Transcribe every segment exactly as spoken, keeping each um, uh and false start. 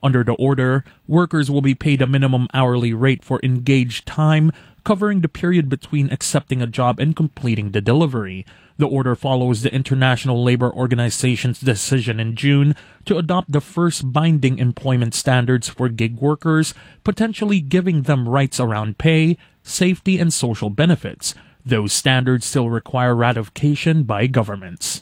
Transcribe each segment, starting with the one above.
Under the order, workers will be paid a minimum hourly rate for engaged time, covering the period between accepting a job and completing the delivery. The order follows the International Labor Organization's decision in June to adopt the first binding employment standards for gig workers, potentially giving them rights around pay, safety, and social benefits. Those standards still require ratification by governments.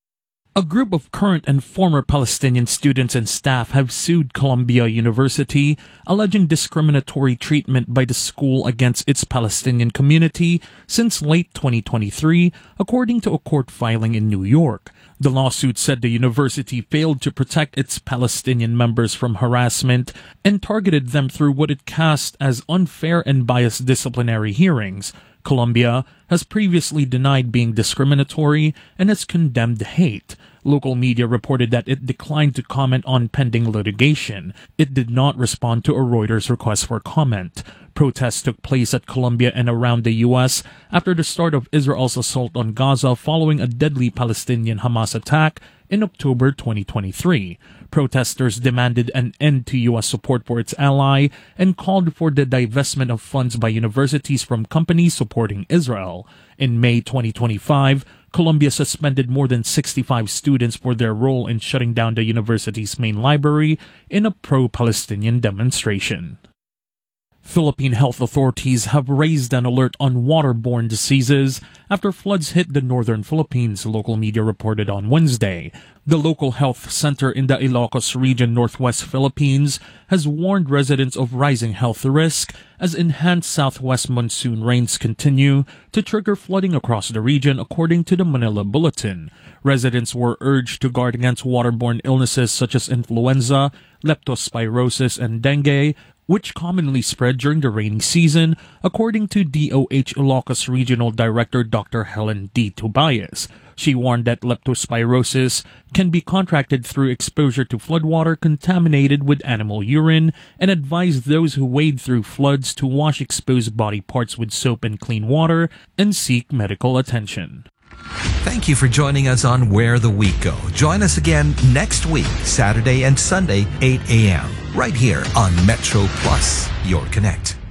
A group of current and former Palestinian students and staff have sued Columbia University, alleging discriminatory treatment by the school against its Palestinian community since late twenty twenty-three, according to a court filing in New York. The lawsuit said the university failed to protect its Palestinian members from harassment and targeted them through what it cast as unfair and biased disciplinary hearings. Columbia has previously denied being discriminatory and has condemned hate. Local media reported that it declined to comment on pending litigation. It did not respond to a Reuters request for comment. Protests took place at Columbia and around the U S after the start of Israel's assault on Gaza following a deadly Palestinian Hamas attack in October twenty twenty-three. Protesters demanded an end to U S support for its ally and called for the divestment of funds by universities from companies supporting Israel. In May twenty twenty-five, Columbia suspended more than sixty-five students for their role in shutting down the university's main library in a pro-Palestinian demonstration. Philippine health authorities have raised an alert on waterborne diseases after floods hit the northern Philippines, local media reported on Wednesday. The local health center in the Ilocos region, northwest Philippines, has warned residents of rising health risk as enhanced southwest monsoon rains continue to trigger flooding across the region, according to the Manila Bulletin. Residents were urged to guard against waterborne illnesses such as influenza, leptospirosis, and dengue, which commonly spread during the rainy season, according to D O H Ilocos Regional Director Doctor Helen D. Tobias. She warned that leptospirosis can be contracted through exposure to floodwater contaminated with animal urine and advised those who wade through floods to wash exposed body parts with soap and clean water and seek medical attention. Thank you for joining us on Where the Week Go. Join us again next week, Saturday and Sunday, eight a.m., right here on Metro Plus, your connect.